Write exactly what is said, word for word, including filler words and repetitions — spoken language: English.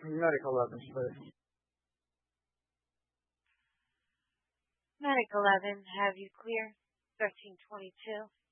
Medic eleven, please. Medic eleven, have you clear? thirteen twenty-two.